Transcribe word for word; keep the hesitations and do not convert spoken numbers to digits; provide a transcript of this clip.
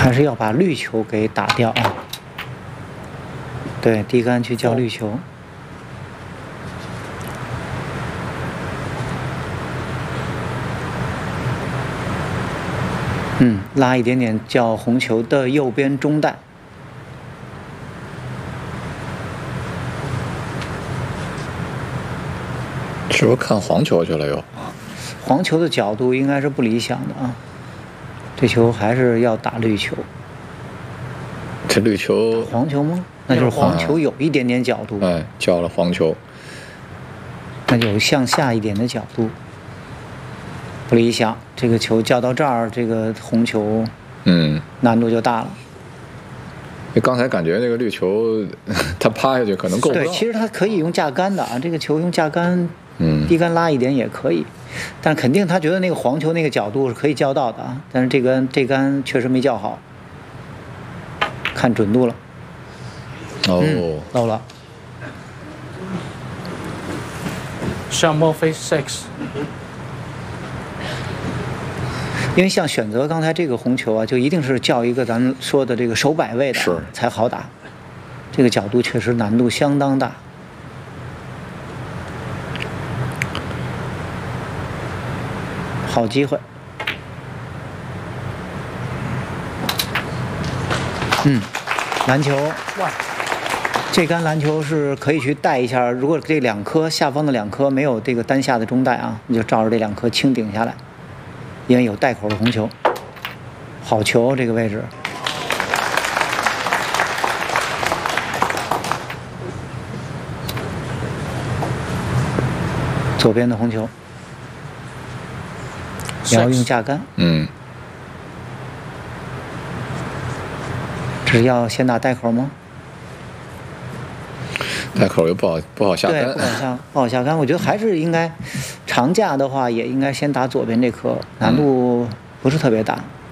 还是要把绿球给打掉啊。对，低杆去叫绿球。嗯，拉一点点叫红球的右边中带。 是不是看黄球去了又？ 黄球的角度应该是不理想的啊，这球还是要打绿球。 这绿球黄球吗？那就是黄球有一点点角度。 哎，叫了黄球， 那就向下一点的角度，不理想。这个球叫到这儿，这个红球， 嗯， 难度就大了。 刚才感觉那个绿球，它趴下去可能够不到。 对，其实它可以用架杆的啊，这个球用架杆。 嗯， 低杆拉一点也可以，但肯定他觉得那个黄球那个角度是可以叫到的啊，但是这杆这杆确实没叫好，看准度了。 哦， 嗯、漏了。 Shot more face six。 因为像选择刚才这个红球啊，就一定是叫一个咱们说的这个手摆位的， 是才好打。这个角度确实难度相当大。好机会，嗯，篮球，哇，这杆篮球是可以去带一下。如果这两颗下方的两颗没有这个单下的中带啊，你就照着这两颗轻顶下来，因为有带口的红球，好球这个位置。左边的红球。也要用架杆， 嗯， 只要先打带口吗？ 带口又不好不好下杆， 对，不好下不好下杆。我觉得还是应该长架的话，也应该先打左边这颗，难度不是特别大。